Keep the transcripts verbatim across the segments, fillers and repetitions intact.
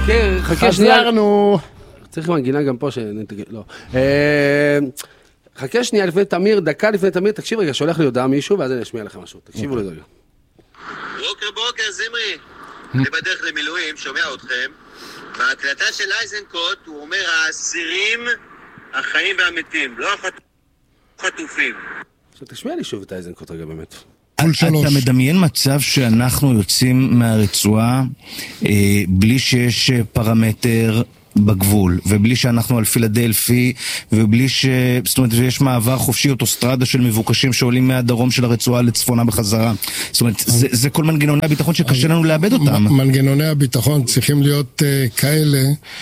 חכה שנייה. חזרנו. צריך מנגינה גם פה שנתגל, לא. חכה שנייה לפני תמיר, דקה לפני תמיר, תקשיב רגע, שולח לי הודעה מישהו, ואז אני אשמיע לכם משהו. תקשיבו לזה רגע. בוקר בוקר, זמרי. אני בדרך למילואים, שומע אתכם. בהקלטה של אייזנקוט הוא אומר, האסירים החיים והמתים, לא החטופים. עכשיו תשמיע לי שוב את אייזנקוט רגע באמת. אתה מדמיין מצב שאנחנו יוצאים מהרצועה אה, בלי שיש פרמטר בגבול, ובלי שאנחנו על פילדלפי, ובלי ש... זאת אומרת, יש מעבר חופשי אוטוסטרדה של מבוקשים שעולים מהדרום של הרצועה לצפונה בחזרה. זאת אומרת, זה, זה כל מנגנוני הביטחון שקשה לנו לאבד אותם. מנגנוני הביטחון צריכים להיות uh, כאלה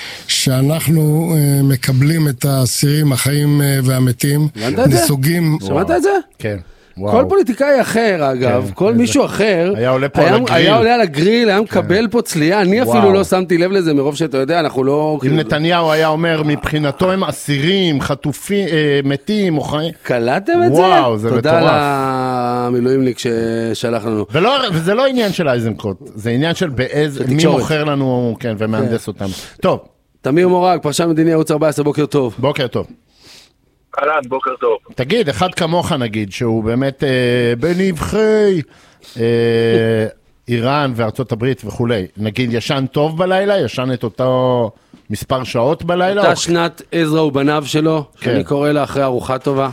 שאנחנו uh, מקבלים את האסירים החיים uh, והמתים. נסוגים... שמעת את זה? כן. כל פוליטיקאי אחר, אגב, כל מישהו אחר, היה עולה פה על הגריל, היה עולה על הגריל, היה מקבל פה צלייה, אני אפילו לא שמתי לב לזה מרוב שאתה יודע, אנחנו לא... אם נתניהו היה אומר, מבחינתו הם אסירים, חטופים, מתים, או חיים... קלטתם את זה? וואו, זה מטורף. תודה למילואימניק ששלח לנו. וזה לא עניין של אייזנקוט, זה עניין של באיזה, מי מוכר לנו, כן, ומהנדס אותם. טוב. תמיר מורג, פרשן מדיני, ערוץ ארבע עשרה, בוקר טוב. בוקר טוב. אהלן, בוקר טוב. תגיד, אחד כמוך נגיד, שהוא באמת אה, בנבחי אה, איראן וארצות הברית וכולי, נגיד ישן טוב בלילה, ישן את אותו מספר שעות בלילה? אותה או... שנת עזרא ובניו שלו, כן. שאני קורא לה אחרי ארוחה טובה.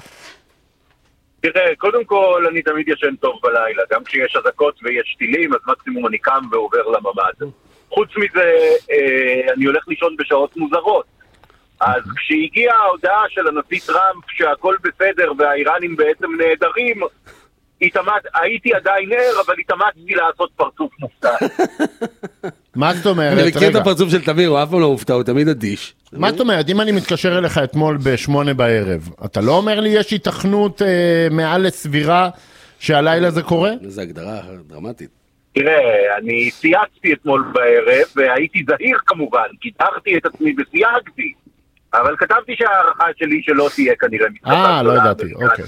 תראה, קודם כל אני תמיד ישן טוב בלילה, גם כשיש אזעקות ויש טילים, אז מקסימום אני קם ועובר לממ"ד. חוץ מזה, אה, אני הולך לישון בשעות מוזרות. אז כשהגיעה ההודעה של הנשיא טראמפ שהכל בסדר והאיראנים בעצם נהדרים, התאמת, הייתי עדיין ער, אבל התאמצתי לעשות פרצוף מופתע. מה זאת אומרת? אני מכיר את הפרצוף של תמיר, הוא אף פעם לא מופתע, הוא תמיד אדיש. מה זאת אומרת? אם אני מתקשר אליך אתמול בשמונה בערב, אתה לא אומר לי יש היתכנות אה, מעל לסבירה שהלילה זה קורה? זו הגדרה דרמטית. תראה, אני סייגתי אתמול בערב, והייתי זהיר כמובן, גידרתי את עצמי וסייגתי. אבל כתבתי שהערכה שלי שלא תהיה כנראה מתחת. אה, לא ידעתי, אוקיי.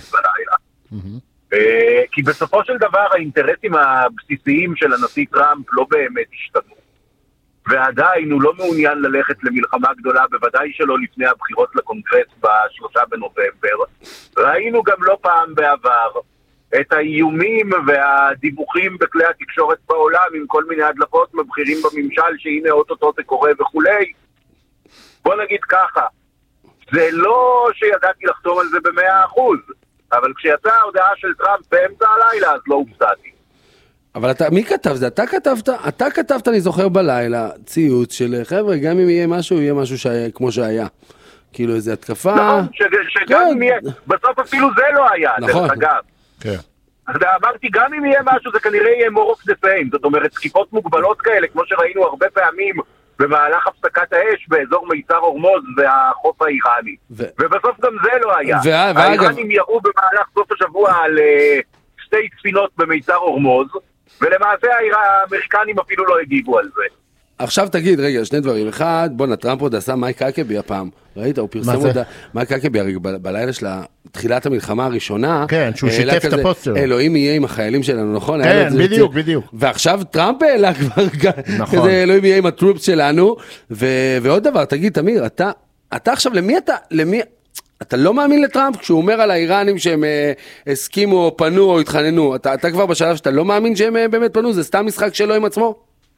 כי בסופו של דבר האינטרסים הבסיסיים של הנשיא טראמפ לא באמת השתנו. ועדיין הוא לא מעוניין ללכת למלחמה גדולה, בוודאי שלא לפני הבחירות לקונגרס בשלושה בנובמבר. ראינו גם לא פעם בעבר את האיומים והדיווחים בכלי התקשורת בעולם עם כל מיני הדלפות מבחירים בממשל שהנה אוטוטו זה קורה וכולי. בוא נגיד ככה, זה לא שידעתי לחתום על זה במאה אחוז, אבל כשיצאה ההודעה של טראמפ באמצע הלילה, אז לא הופתעתי. אבל אתה, מי כתב זה? אתה כתבת, אתה כתבת, אני זוכר בלילה, ציוץ של חבר'ה, גם אם יהיה משהו, יהיה משהו שהיה, כמו שהיה. כאילו איזו התקפה... נכון, שגם אם יהיה, בסוף אפילו זה לא היה, דרך אגב. כן. אז אמרתי, גם אם יהיה משהו, זה כנראה יהיה more of the same, זאת אומרת, תקיפות מוגבלות כאלה, כמו שראינו הרבה פעמים, במהלך הפסקת האש באזור מיצר הורמוז והחוף האיראני. ו... ובסוף גם זה לא היה. ו... האיראנים יראו במהלך סוף השבוע על uh, שתי ספינות במיצר הורמוז, ולמעשה האמריקנים אפילו לא הגיבו על זה. עכשיו תגיד, רגע, שני דברים. אחד, בוא, טראמפ עוד עשה מייק אקבי הפעם. ראית? הוא פרסם עוד מייק אקבי, הרי בלילה של תחילת המלחמה הראשונה. כן, שהוא שיתף את הפוסטר. אלוהים יהיה עם החיילים שלנו, נכון? כן, בדיוק, בדיוק. ועכשיו טראמפ העלה כבר כזה, אלוהים יהיה עם הטרופס שלנו. ועוד דבר, תגיד, תמיר, אתה עכשיו, למי אתה, למי... אתה לא מאמין לטראמפ כשהוא אומר על האיראנים שהם אה, הסכימו או פנו או התחננו, אתה, אתה כבר בשלב שאתה לא מאמין שהם אה, באמת פנו, זה סתם משחק שלו עם עצמו?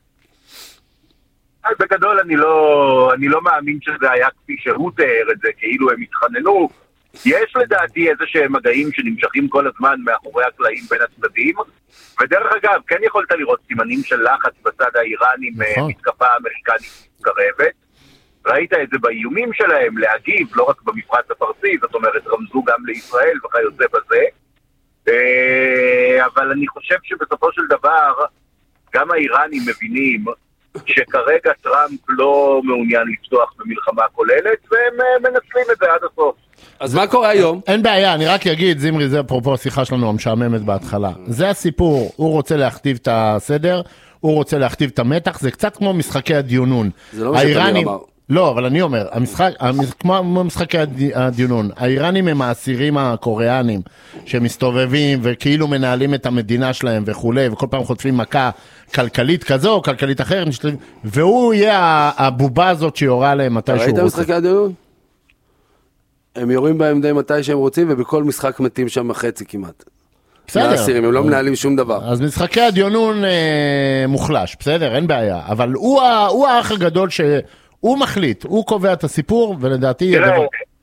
בגדול אני לא, אני לא מאמין שזה היה כפי שהוא תיאר את זה, כאילו הם התחננו. יש לדעתי איזה שהם מגעים שנמשכים כל הזמן מאחורי הקלעים בין הצדדים, ודרך אגב, כן יכולת לראות סימנים של לחץ בצד האיראני מתקפה אמריקנית מתקרבת, ראית את זה באיומים שלהם להגיב, לא רק במפרץ הפרסי, זאת אומרת רמזו גם לישראל וכיוצא בזה, אבל אני חושב שבסופו של דבר גם האיראנים מבינים שכרגע טראמפ לא מעוניין לפתוח במלחמה כוללת, והם מנצלים את זה עד הסוף. אז מה קורה היום? אין בעיה, אני רק אגיד, זמרי, זה אפרופו השיחה שלנו המשעממת בהתחלה. זה הסיפור, הוא רוצה להכתיב את הסדר, הוא רוצה להכתיב את המתח, זה קצת כמו משחקי הדיונון. זה לא מה שתמיר אמר. לא, אבל אני אומר, המשחק, כמו משחקי הדיונון, האיראנים הם האסירים הקוריאנים שמסתובבים וכאילו מנהלים את המדינה שלהם וכולי, וכל פעם חוטפים מכה כלכלית כזו או כלכלית אחרת, והוא יהיה הבובה הזאת שיורה עליהם מתי שהוא רוצה. ראית משחקי הדיונון? הם יורים בהם די מתי שהם רוצים, ובכל משחק מתים שם חצי כמעט. בסדר. האסירים, הם לא מנהלים שום דבר. אז משחקי הדיונון אה, מוחלש, בסדר, אין בעיה, אבל הוא, הוא האח הגדול ש... הוא מחליט, הוא קובע את הסיפור, ולדעתי... תראה,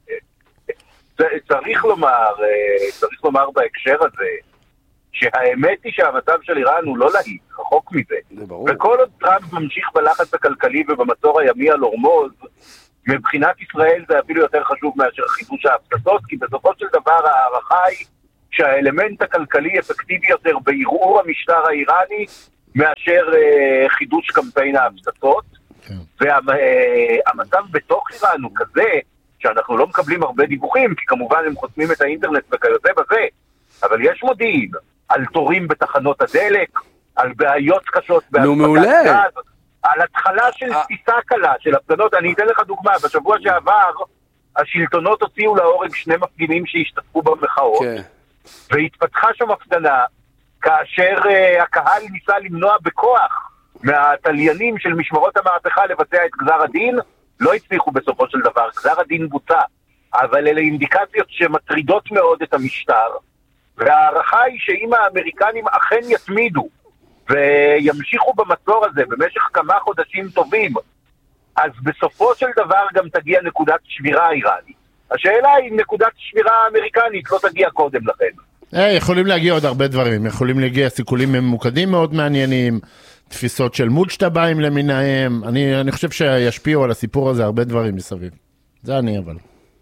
צריך לומר, צריך לומר בהקשר הזה, שהאמת היא שהמצב של איראן הוא לא להיט, רחוק מזה. וכל עוד טראמפ ממשיך בלחץ הכלכלי ובמצור הימי על הורמוז, מבחינת ישראל זה אפילו יותר חשוב מאשר חידוש ההפצצות, כי בסופו של דבר הערכה היא שהאלמנט הכלכלי אפקטיבי יותר בערעור המשטר האיראני, מאשר חידוש קמפיין ההפצצות. והמצב בתוך איראן הוא כזה שאנחנו לא מקבלים הרבה דיווחים, כי כמובן הם חוסמים את האינטרנט וכיוצא בזה, אבל יש מודיעין על תורים בתחנות הדלק, על בעיות קשות בהספקת גז, על התחלה של תפיסה קלה של הפגנות. אני אתן לך דוגמה, בשבוע שעבר השלטונות הוציאו להורג שני מפגינים שהשתתפו במחאות, והתפתחה שם הפגנה כאשר הקהל ניסה למנוע בכוח מהתליינים של משמרות המהפכה לבצע את גזר הדין, לא הצליחו בסופו של דבר, גזר הדין בוצע, אבל אלה אינדיקציות שמטרידות מאוד את המשטר, והערכה היא שאם האמריקנים אכן יתמידו, וימשיכו במצור הזה במשך כמה חודשים טובים, אז בסופו של דבר גם תגיע נקודת שבירה האיראנית. השאלה היא, נקודת שבירה האמריקנית לא תגיע קודם לכן. Hey, יכולים להגיע עוד הרבה דברים, יכולים להגיע סיכולים ממוקדים מאוד מעניינים, תפיסות של מולשטביים למיניהם, אני, אני חושב שישפיעו על הסיפור הזה הרבה דברים מסביב. זה אני אבל.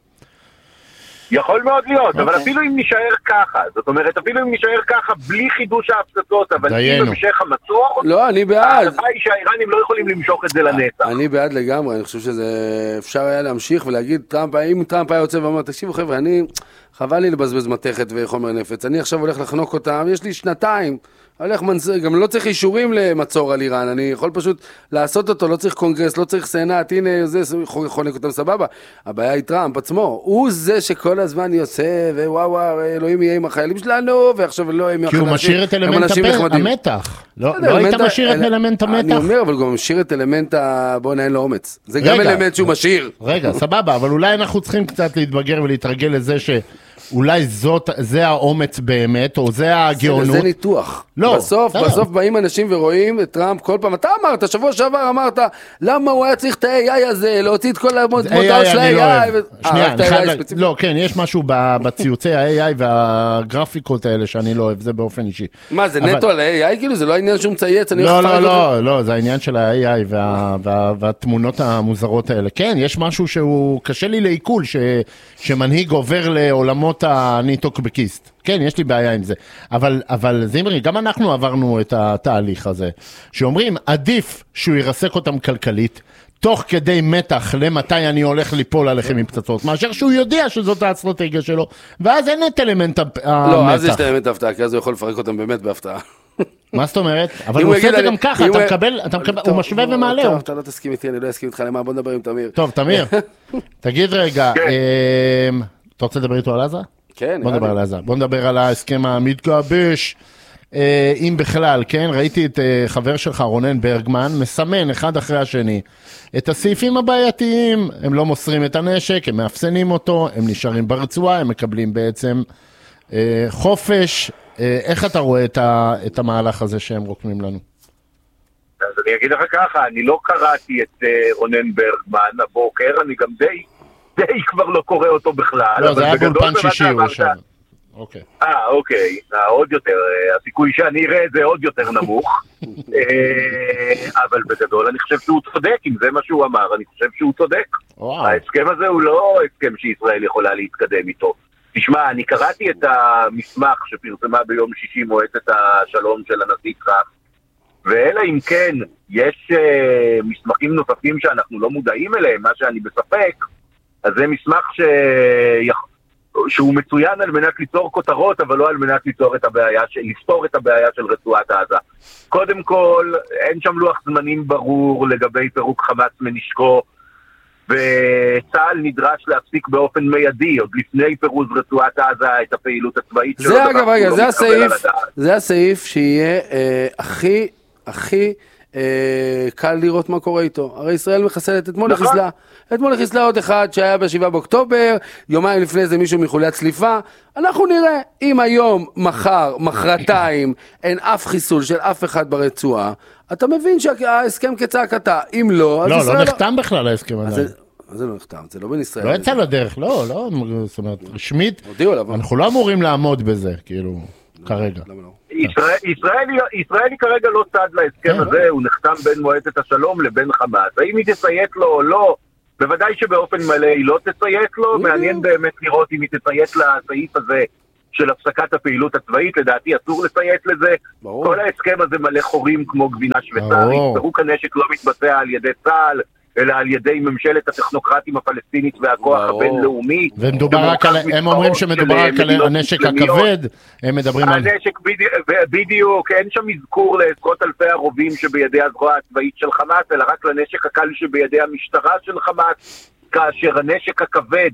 יכול מאוד להיות, okay. אבל אפילו אם נשאר ככה, זאת אומרת, אפילו אם נשאר ככה בלי חידוש ההפצצות, אבל אם במשך המצור, לא, אני בעד. ההערכה היא שהאיראנים לא יכולים למשוך את זה לנצח. אני בעד לגמרי, אני חושב שזה אפשר היה להמשיך ולהגיד, טראמפ, אם טראמפ היה יוצא ואומר, תקשיבו חבר'ה, אני, חבל לי לבזבז מתכת וחומר נפץ, אני עכשיו הולך לחנוק אותם, יש לי שנתיים, הולך מנס... גם לא צריך אישורים למצור על איראן, אני יכול פשוט לעשות אותו, לא צריך קונגרס, לא צריך סנאט, הנה זה חונק אותם סבבה. הבעיה היא טראמפ עצמו, הוא זה שכל הזמן יוצא, ווואו וואו, אלוהים יהיה עם החיילים שלנו, ועכשיו לא עם כי הוא משאיר את אלמנט המתח. לא היית משאיר את אלמנט המתח? אני אומר, אבל גם משאיר את אלמנט ה... בוא נהן לו אומץ. זה גם אלמנט שהוא משאיר. רגע, סבבה, אבל אולי אנחנו צריכים קצת להתבגר ולהתרגל לזה ש... אולי זאת, זה האומץ באמת, או זה הגאונות. זה, זה ניתוח. לא. בסוף, לא. בסוף באים אנשים ורואים את טראמפ כל פעם. אתה אמרת, שבוע שעבר אמרת, למה הוא היה צריך את ה-איי איי הזה, להוציא את כל המודעות של ה-איי איי. שנייה, אני חייב להגיד, לא, כן, יש משהו בציוצי ה-איי איי והגרפיקות האלה שאני לא אוהב, זה באופן אישי. מה, זה נטו על ה-איי איי כאילו? זה לא העניין שהוא מצייץ? לא, לא, לא, לא, זה העניין של ה-איי איי והתמונות המוזרות האלה. כן, יש משהו שהוא קשה לי לעיכול, שמנהיג עובר לעולמות הניטוקבקיסט. כן, יש לי בעיה עם זה. אבל, אבל זמרי, גם אנחנו עברנו את התהליך הזה, שאומרים, עדיף שהוא ירסק אותם כלכלית, תוך כדי מתח למתי אני הולך ליפול עליכם עם פצצות, מאשר שהוא יודע שזאת האסטרטגיה שלו, ואז אין את אלמנט המתח. לא, אז יש את אלמנט ההפתעה, כי אז הוא יכול לפרק אותם באמת בהפתעה. מה זאת אומרת? אבל הוא עושה את זה גם ככה, אתה מקבל, הוא משווה ומעלה. טוב, אתה לא תסכים איתי, אני לא אסכים איתך למה, בוא נדבר עם תמיר. טוב, תמיר, תגיד רגע, אתה רוצה לדבר איתו על עזה? כן. בוא נדבר על עזה, בוא נדבר על ההסכם המתגבש, אם בכלל, כן? ראיתי את חבר שלך, רונן ברגמן, מסמן אחד אחרי השני את הסעיפים הבעייתיים, הם לא מוסרים את הנשק, הם מאפסנים אותו, הם נשארים ברצועה, הם מקבלים בעצם חופש. איך אתה רואה את, ה, את המהלך הזה שהם רוקמים לנו? אז אני אגיד לך ככה, אני לא קראתי את uh, רונן ברגמן הבוקר, אני גם די, די כבר לא קורא אותו בכלל. לא, זה היה באולפן שישי הוא שם. אוקיי. אה, אוקיי, עוד יותר, הסיכוי שאני אראה את זה עוד יותר נמוך, אבל בגדול אני חושב שהוא צודק, אם זה מה שהוא אמר, אני חושב שהוא צודק. וואו. ההסכם הזה הוא לא הסכם שישראל יכולה להתקדם איתו. תשמע, אני קראתי את המסמך שפרסמה ביום שישי מועצת השלום של הנשיא טראמפ, ואלא אם כן יש uh, מסמכים נוספים שאנחנו לא מודעים אליהם, מה שאני בספק, אז זה מסמך ש... שהוא מצוין על מנת ליצור כותרות, אבל לא על מנת ליצור את הבעיה, לפתור את הבעיה של רצועת עזה. קודם כל, אין שם לוח זמנים ברור לגבי פירוק חמאס מנשקו, וצה"ל נדרש להפסיק באופן מיידי, עוד לפני פירוז רצועת עזה, את הפעילות הצבאית שלו. זה אגב, רגע, זה הסעיף, זה הסעיף שיהיה אה, הכי, הכי אה, קל לראות מה קורה איתו. הרי ישראל מחסלת, אתמול נכון. לחיסלה, אתמול לחיסלה עוד אחד שהיה בשבעה באוקטובר, יומיים לפני זה מישהו מחוליית צליפה, אנחנו נראה, אם היום, מחר, מחרתיים, אין אף חיסול של אף אחד ברצועה, אתה מבין שההסכם כצעקתה, אם לא, אז לא, ישראל... לא נחתם בכלל ההסכם אז עדיין. זה- זה לא נחתם, זה לא בין ישראל. לא יצא לדרך, לא, לא, זאת אומרת, רשמית, הודיעו עליו. אנחנו לא אמורים לעמוד בזה, כאילו, כרגע. למה לא? ישראל, ישראל, ישראל היא כרגע לא צד להסכם כן. הזה, הוא נחתם בין מועצת השלום לבין חמאס. האם היא תציית לו או לא? בוודאי שבאופן מלא היא לא תציית לו, מעניין באמת לראות אם היא תציית לסעיף הזה של הפסקת הפעילות הצבאית, לדעתי אסור לציית לזה. ברור. כל ההסכם הזה מלא חורים כמו גבינה שוויצרית, ברור. פירוק הנשק לא מתבצע על ידי צה"ל, אלא על ידי ממשלת הטכנוקרטים הפלסטינית והכוח ברור. הבינלאומי. ומדובר רק על, הם אומרים שמדובר רק על הנשק הכבד, הם מדברים על... הנשק בדיוק, בדיוק, אין שם אזכור לעשרות אלפי הרובים שבידי הזרוע הצבאית של חמאס, אלא רק לנשק הקל שבידי המשטרה של חמאס, כאשר הנשק הכבד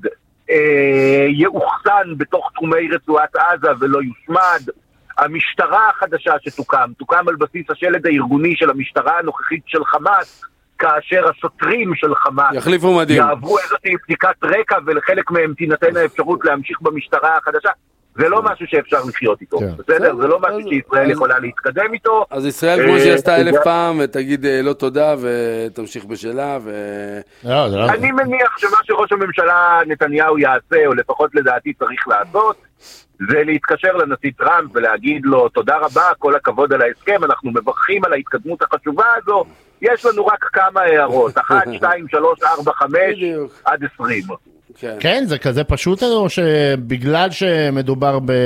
אה, יאוחסן בתוך תחומי רצועת עזה ולא יושמד. המשטרה החדשה שתוקם, תוקם על בסיס השלד הארגוני של המשטרה הנוכחית של חמאס, כאשר השוטרים של חמאס יחליפו מדים. יעברו איזושהי בדיקת רקע ולחלק מהם תינתן האפשרות להמשיך במשטרה החדשה. זה לא משהו שאפשר לחיות איתו, כן. בסדר? זה לא משהו אז- שישראל אז- יכולה להתקדם איתו. אז ישראל, כמו אה, שהיא עשתה אלף זה- פעם, ותגיד אה, לא תודה, ותמשיך בשלה, ו... לא, זה לא... אני מניח שמה שראש הממשלה נתניהו יעשה, או לפחות לדעתי צריך לעשות, זה להתקשר לנשיא טראמפ ולהגיד לו תודה רבה, כל הכבוד על ההסכם, אנחנו מברכים על ההתקדמות החשובה הזו, יש לנו רק כמה הערות, אחת, שתיים, שלוש, ארבע, חמש, בדיוק. עד עשרים. כן. כן, זה כזה פשוט, או שבגלל שמדובר ב...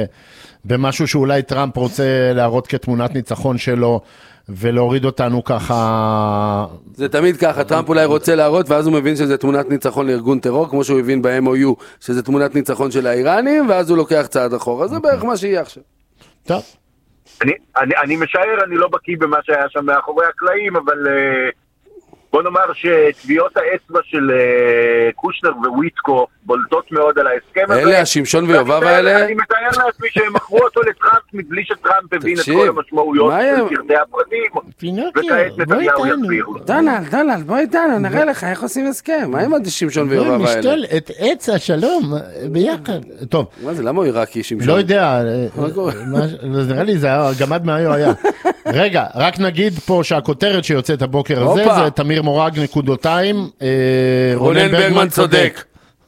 במשהו שאולי טראמפ רוצה להראות כתמונת ניצחון שלו, ולהוריד אותנו ככה... זה תמיד ככה, טראמפ אולי רוצה להראות, ואז הוא מבין שזה תמונת ניצחון לארגון טרור, כמו שהוא הבין ב-אם או יו, שזה תמונת ניצחון של האיראנים, ואז הוא לוקח צעד אחורה. זה בערך מה שיהיה עכשיו. טוב. אני, אני, אני משער, אני לא בקיא במה שהיה שם מאחורי הקלעים, אבל uh, בוא נאמר שטביעות האצבע של uh, קושנר וויטקוף בולטות מאוד על ההסכם הזה. אלה השמשון ויובב ואני מתאר- האלה? אני מתאר לעצמי שהם מכרו אותו לטראמפ מבלי שטראמפ הבין את תקשיב, כל המשמעויות מה הם- של פרטי הפרטים, פינוקיו, וכעת בואי נתניהו איתנו. יסביר. דונלד, דונלד, בוא איתנו, נראה לך איך עושים הסכם. מה עם השמשון בואי ויובב האלה? נשתול את עץ השלום ביחד. טוב, מה זה, למה הוא עיראקי שמשון? לא יודע, מה קורה? מה- נראה לי זה היה גמד מהיו היה. רגע, רק נגיד פה שהכותרת שיוצאת הבוקר הזה, הופה. זה תמיר מורג נקודותיים, אה, רונן ברגמן צודק.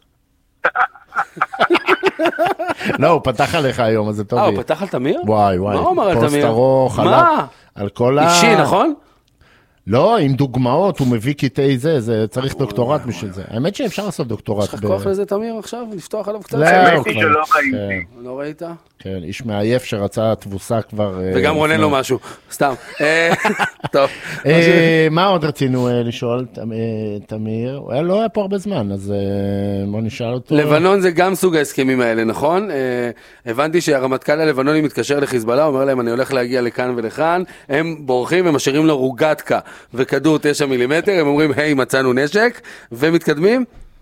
לא, הוא פתח עליך היום, אז זה טוב. אה, יהיה. הוא פתח על תמיר? וואי וואי, מה הוא אמר על פוסט תמיר? ארוך, מה? על- על כל ה... אישי, נכון? לא, עם דוגמאות, הוא מביא קטעי זה, זה צריך דוקטורט בשביל זה. האמת שאפשר לעשות דוקטורט. יש לך ב- כוח לזה תמיר עכשיו? לפתוח עליו קצת? לא, האמת הוא היא כבר- שלא ראיתי. כן, לא ראית? כן, איש מעייף שרצה תבוסה כבר... אה, וגם רונן לפני. לו משהו, סתם. אה, טוב. אה, מה עוד רצינו אה, לשאול, ת- אה, תמיר? הוא היה- לא היה פה הרבה זמן, אז אה, בוא נשאל אותו. לבנון זה גם סוג ההסכמים האלה, נכון? אה, הבנתי שהרמטכ"ל הלבנוני מתקשר לחיזבאללה, אומר להם אני הולך להגיע לכאן ולכאן, הם בורחים ומשאירים לו רוגטקה וכדור תשע מילימטר, הם אומרים היי מצאנו נשק, ומתקדמים?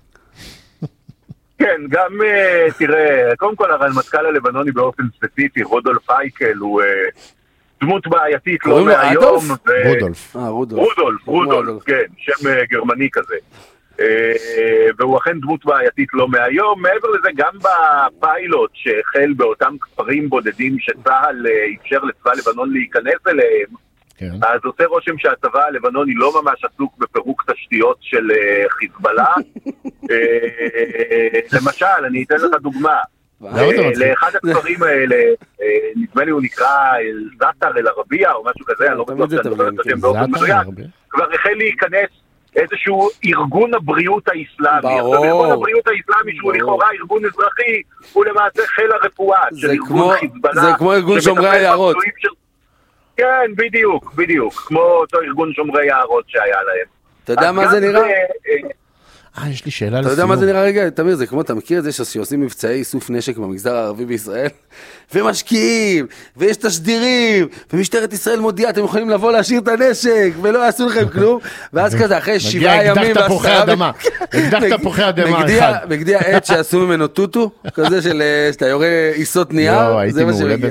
כן, גם uh, תראה, קודם כל הרמטכ"ל הלבנוני באופן ספציפי, רודולף אייקל, הוא uh, דמות בעייתית לא קוראים לו מהיום. אדולף? ו- רודולף. אה, רודולף. רודולף, רודולף, כן, שם uh, גרמני כזה. Uh, והוא אכן דמות בעייתית לא מהיום. מעבר לזה, גם בפיילוט שהחל באותם כפרים בודדים שצה"ל uh, אפשר לצבא לבנון להיכנס אליהם, כן. אז עושה רושם שהצבא הלבנוני לא ממש עסוק בפירוק תשתיות של uh, חיזבאללה. uh, למשל, אני אתן לך דוגמה. למה זה uh, מצחיק? לאחד הכפרים האלה, uh, נדמה לי הוא נקרא זאטר אל ערבייה או משהו כזה, אני לא תמיד בטוח זה שאני זוכר את תמיד, השם באופן זאטר מדויק, הרבה. כבר החל להיכנס איזשהו ארגון הבריאות האסלאמי. ברור. עכשיו, ארגון הבריאות האסלאמי, שהוא ברור. לכאורה ארגון אזרחי, הוא למעשה חיל הרפואה של זה ארגון כמו- חיזבאללה. זה כמו ארגון שמטפל שומרי היערות. בפצועים של- כן, בדיוק, בדיוק, כמו אותו ארגון שומרי יערות שהיה להם. אתה יודע אז מה גם זה נראה? אה, אה, יש לי שאלה לסיום. אתה יודע מה זה נראה רגע? תמיר, זה כמו, אתה מכיר את זה שעושים מבצעי איסוף נשק במגזר הערבי בישראל? ומשקיעים, ויש תשדירים, ומשטרת ישראל מודיעה, אתם יכולים לבוא להשאיר את הנשק, ולא יעשו לכם כלום, ואז כזה, אחרי שבעה ימים... מגיע אקדח תפוחי אדמה. אקדח תפוחי אדמה אחד. מגדיע עט שעשו ממנו טוטו, כזה של, שאתה יורה איסות נייר, זה מה שמגיע.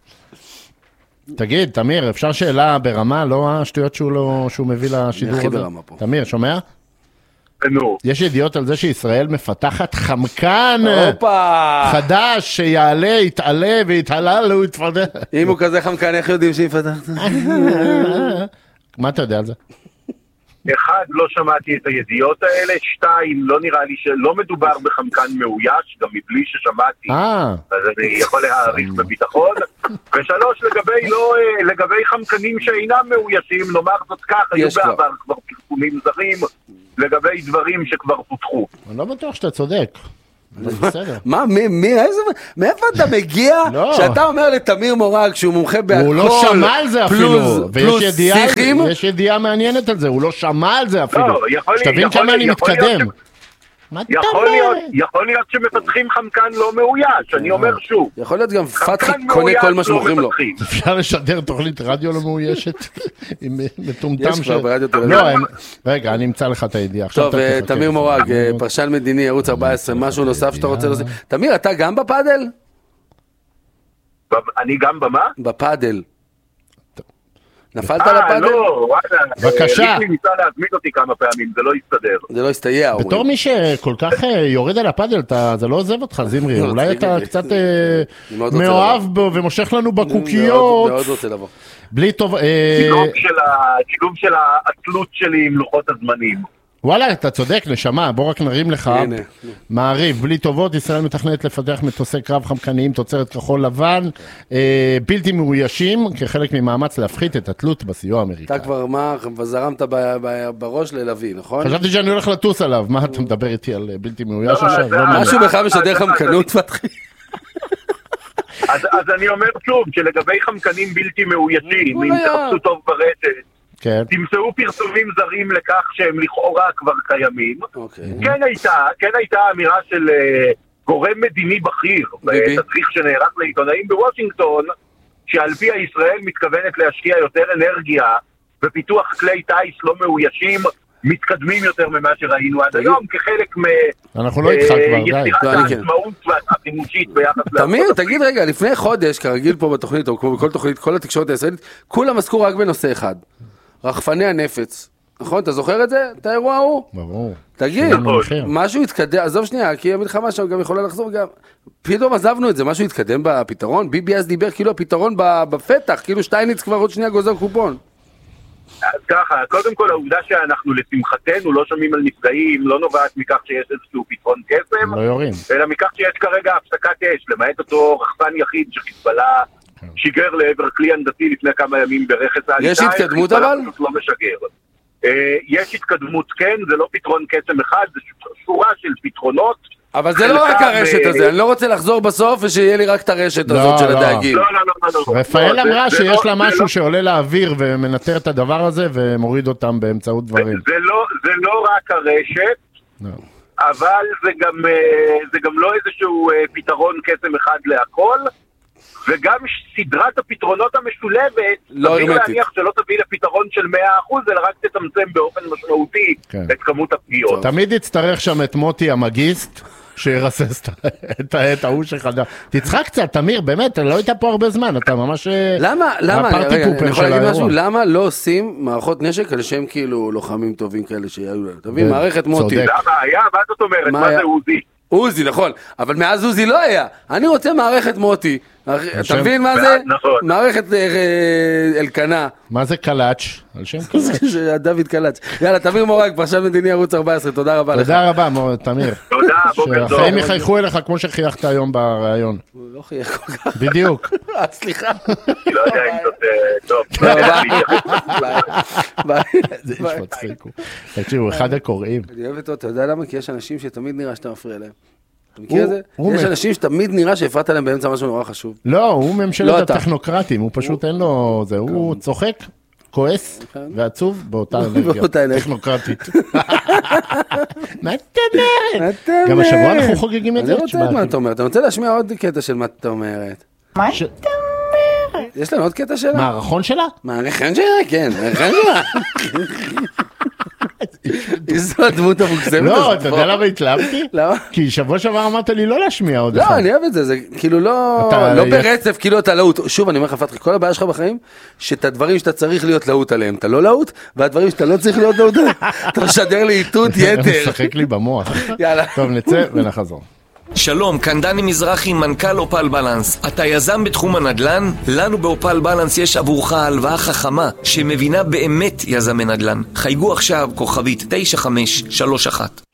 תגיד, תמיר, אפשר שאלה ברמה, לא השטויות שהוא מביא לשידור הזה? תמיר, שומע? יש ידיעות על זה שישראל מפתחת חמקן חדש שיעלה, יתעלה ויתעלל, הוא יתפתח. אם הוא כזה חמקן, איך יודעים שיפתח? מה אתה יודע על זה? אחד, לא שמעתי את הידיעות האלה, שתיים, לא נראה לי שלא מדובר בחמקן מאויש, גם מבלי ששמעתי, אז אני יכול להעריך בביטחון, ושלוש, לגבי, לא, לגבי חמקנים שאינם מאוישים, נאמר זאת כך, היו בעבר כבר פרסומים זרים, לגבי דברים שכבר פותחו. אני לא בטוח שאתה צודק. מה, מי, איזה, מאיפה אתה מגיע שאתה אומר לתמיר מורג שהוא מומחה בהכל, הוא לא שמע על זה אפילו, ויש ידיעה מעניינת על זה, הוא לא שמע על זה אפילו, שתבין כמה אני מתקדם. יכול להיות שמפתחים חמקן לא מאויש, אני אומר שוב. יכול להיות גם פתחי קונה כל מה שמוכרים לו. אפשר לשדר תוכנית רדיו לא מאוישת עם מטומטם יש כבר ברדיו לא, רגע, אני אמצא לך את הידיעה. טוב, תמיר מורג, פרשן מדיני, ערוץ ארבע עשרה, משהו נוסף שאתה רוצה להוסיף. תמיר, אתה גם בפאדל? אני גם במה? בפאדל. נפלת על הפאדל? אה, לא, וואלה. בבקשה. יש לי ניסה להזמין אותי כמה פעמים, זה לא יסתדר. זה לא יסתייע. בתור מי שכל כך יורד על הפאדל, זה לא עוזב אותך, זמרי. אולי אתה קצת מאוהב בו ומושך לנו בקוקיות. מאוד רוצה לבוא. בלי טוב... שילוב של העצלות שלי עם לוחות הזמנים. וואלה, אתה צודק, נשמה, בוא רק נרים לך. מעריב, בלי טובות, ישראל מתכננת לפתח מטוסי קרב חמקניים, תוצרת כחול לבן, בלתי מאוישים, כחלק ממאמץ להפחית את התלות בסיוע האמריקאי. אתה כבר מה, זרמת בראש ללוי, נכון? חשבתי שאני הולך לטוס עליו, מה אתה מדבר איתי על בלתי מאויש עכשיו? משהו בכלל משדר חמקנות פתחי. אז אני אומר שוב, שלגבי חמקנים בלתי מאוישים, אם תחפשו טוב ברשת, תמצאו פרסומים זרים לכך שהם לכאורה כבר קיימים. כן הייתה, כן הייתה אמירה של גורם מדיני בכיר בתדריך שנערך לעיתונאים בוושינגטון, שעל פי הישראל מתכוונת להשקיע יותר אנרגיה בפיתוח כלי טייס לא מאוישים מתקדמים יותר ממה שראינו עד היום, כחלק מיצירת העצמאות והחימושית ביחס לארצות הברית. תמיר, תגיד רגע, לפני חודש, כרגיל פה בתוכנית, או כמו בכל תוכנית, כל התקשורת הישראלית, כולם עסקו רק בנושא אחד. רחפני הנפץ, נכון? אתה זוכר את זה? את האירוע ההוא? ברור. תגיד, משהו התקדם, עזוב שנייה, כי המלחמה שם גם יכולה לחזור גם, פתאום עזבנו את זה, משהו התקדם בפתרון? ביבי אז דיבר כאילו הפתרון בפתח, כאילו שטייניץ כבר עוד שנייה גוזר קופון. אז ככה, קודם כל העובדה שאנחנו לשמחתנו לא שומעים על נפגעים, לא נובעת מכך שיש איזשהו פתרון קסם, לא יורים. אלא מכך שיש כרגע הפסקת אש, למעט אותו רחפן יחיד שחיזבאללה שיגר לעבר כלי הנדסי לפני כמה ימים ברכס העליתה. יש התקדמות אבל? לא משגר. יש התקדמות, כן, זה לא פתרון קסם אחד, זה שורה של פתרונות. אבל זה לא רק הרשת הזה, אני לא רוצה לחזור בסוף ושיהיה לי רק את הרשת הזאת של הדאגים. לא, לא, לא. רפאל אמרה שיש לה משהו שעולה לאוויר ומנטר את הדבר הזה ומוריד אותם באמצעות דברים. זה לא רק הרשת, אבל זה גם לא איזשהו פתרון קסם אחד להכל. וגם סדרת הפתרונות המשולבת, תביא להניח שלא תביא לפתרון של מאה אחוז, אלא רק תצמצם באופן משמעותי את כמות הפגיעות. תמיד יצטרך שם את מוטי המגיסט, שירסס את ההוא שחדה. תצחק קצת, תמיר, באמת, לא היית פה הרבה זמן, אתה ממש... למה, למה, רגע, אני יכול להגיד משהו, למה לא עושים מערכות נשק על שם כאילו לוחמים טובים כאלה שהיו להם? תבין, מערכת מוטי. למה היה? מה זאת אומרת? מה זה עוזי? עוזי, נכון, אבל מאז עוזי לא היה. אני רוצה מערכת מוטי. אתה מבין מה זה? מערכת אלקנה. מה זה קלאץ'? על שם קלאץ'. דוד קלאץ'. יאללה, תמיר מורג, פרשן מדיני ערוץ ארבע עשרה, תודה רבה לך. תודה רבה, תמיר. תודה, בוקר טוב. שהחיים יחייכו אליך כמו שחייכת היום בראיון. הוא לא חייך כל כך. בדיוק. סליחה. לא יודע אם זאת... טוב. ביי. זה איש מצחיק. תקשיבו, אחד הקוראים. אני אוהב אותו, אתה יודע למה? כי יש אנשים שתמיד נראה שאתה מפריע להם. אתה מכיר את זה? יש אנשים שתמיד נראה שהפרעת להם באמצע משהו נורא חשוב. לא, הוא ממשלת הטכנוקרטים, הוא פשוט אין לו זה, הוא צוחק. כועס ועצוב באותה אנרגיה. טכנוקרטית. מה אתה אומרת? גם השבוע אנחנו חוגגים את זה. אני רוצה את מה אתה אומרת. אני רוצה להשמיע עוד קטע של מה אתה אומרת. מה אתה אומרת? יש לנו עוד קטע שלה? מערכון שלה? מערכון שלה, כן. מערכון שלה. איזו הדמות המוקסמת. לא, אתה יודע למה התלהבתי? למה? כי שבוע שעבר אמרת לי לא להשמיע עוד אחד. לא, אני אוהב את זה, זה כאילו לא ברצף, כאילו אתה להוט. שוב, אני אומר לך, פתחי, כל הבעיה שלך בחיים, שאת הדברים שאתה צריך להיות להוט עליהם, אתה לא להוט, והדברים שאתה לא צריך להיות להוט עליהם, אתה משדר לי איתות יתר. משחק לי במוח. יאללה. טוב, נצא ונחזור. שלום, כאן דני מזרחי, מנכ"ל אופל בלנס. אתה יזם בתחום הנדל"ן? לנו באופל בלנס יש עבורך הלוואה חכמה שמבינה באמת יזמי נדל"ן. חייגו עכשיו כוכבית תשע חמש שלוש אחת.